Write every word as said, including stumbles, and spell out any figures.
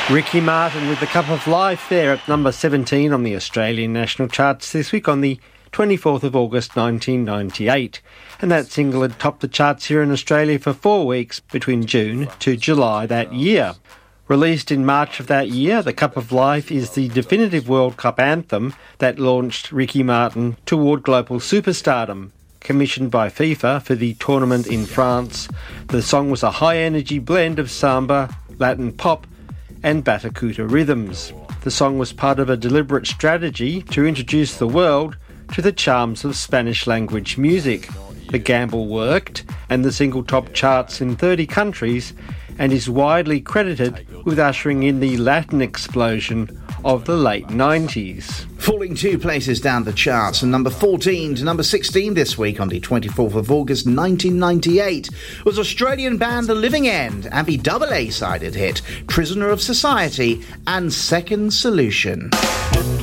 Ricky Martin with The Cup of Life there at number seventeen on the Australian national charts this week on the twenty-fourth of August nineteen ninety-eight. And that single had topped the charts here in Australia for four weeks between June to July that year. Released in March of that year, The Cup of Life is the definitive World Cup anthem that launched Ricky Martin toward global superstardom. Commissioned by FIFA for the tournament in France, the song was a high-energy blend of samba, Latin pop and batucada rhythms. The song was part of a deliberate strategy to introduce the world to the charms of Spanish-language music. The gamble worked, and the single topped charts in thirty countries and is widely credited with ushering in the Latin explosion of the late nineties. Falling two places down the charts, from number fourteen to number sixteen this week on the twenty-fourth of August nineteen ninety-eight was Australian band The Living End and the double A-sided hit Prisoner of Society and Second Solution.